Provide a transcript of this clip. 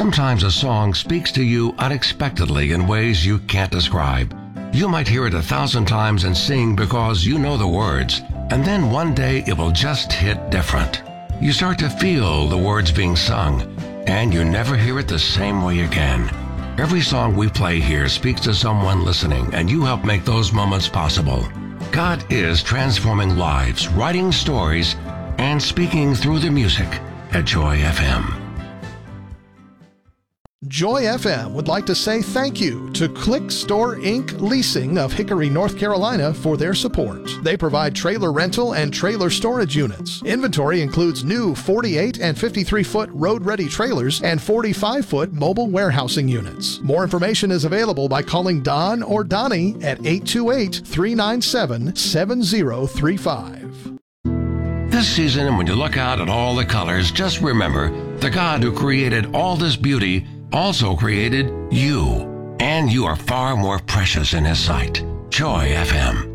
Sometimes a song speaks to you unexpectedly in ways you can't describe. You might hear it 1,000 times and sing because you know the words, and then one day it will just hit different. You start to feel the words being sung, and you never hear it the same way again. Every song we play here speaks to someone listening, and you help make those moments possible. God is transforming lives, writing stories, and speaking through the music at Joy FM. Joy FM would like to say thank you to Click Store Inc. Leasing of Hickory, North Carolina for their support. They provide trailer rental and trailer storage units. Inventory includes new 48 and 53-foot road-ready trailers and 45-foot mobile warehousing units. More information is available by calling Don or Donnie at 828-397-7035. This season, when you look out at all the colors, just remember, the God who created all this beauty also created you, and you are far more precious in His sight. Joy FM.